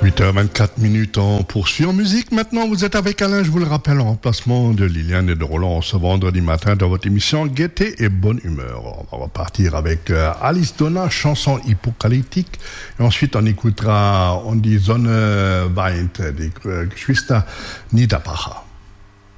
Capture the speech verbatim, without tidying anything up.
huit heures vingt-quatre minutes, on poursuit en musique. Maintenant, vous êtes avec Alain, je vous le rappelle, en remplacement de Liliane et de Roland ce vendredi matin dans votre émission Gaieté et Bonne Humeur. On va repartir avec euh, Alice Donna, chanson hypocalyptique. Et ensuite, on écoutera On die Sonne weint, die Geschwister Niederbacher.